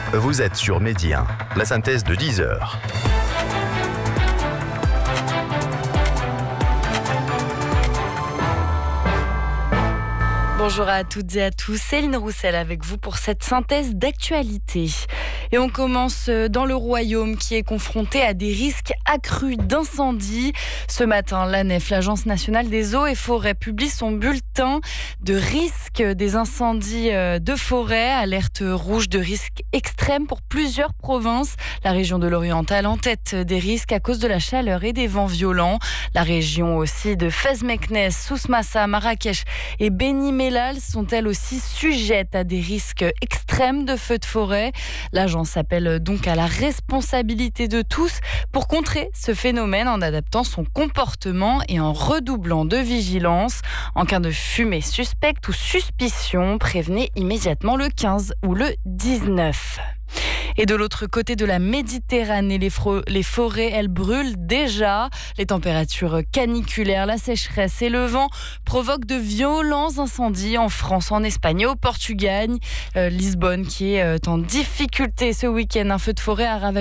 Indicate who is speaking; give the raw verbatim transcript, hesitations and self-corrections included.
Speaker 1: Vous êtes sur Midi un, la synthèse de dix heures.
Speaker 2: Bonjour à toutes et à tous, Céline Roussel avec vous pour cette synthèse d'actualité. Et on commence dans le Royaume qui est confronté à des risques accrus d'incendie. Ce matin, l'A N E F, l'Agence nationale des eaux et forêts, publie son bulletin de risque des incendies de forêt. Alerte rouge de risque extrême pour plusieurs provinces. La région de l'Oriental en tête des risques à cause de la chaleur et des vents violents. La région aussi de Fez-Meknès, Souss-Massa, Marrakech et Beni Mellal sont elles aussi sujettes à des risques extrêmes de feux de forêt. L'agence appelle donc à la responsabilité de tous pour contrer ce phénomène en adaptant son comportement et en redoublant de vigilance. En cas de fumée suspecte ou suspicion, prévenez immédiatement le quinze ou le dix-neuf. Et de l'autre côté de la Méditerranée, les, fro- les forêts, elles brûlent déjà. Les températures caniculaires, la sécheresse et le vent provoquent de violents incendies en France, en Espagne et au Portugal. Euh, Lisbonne qui est euh, en difficulté ce week-end. Un feu de forêt a ravagé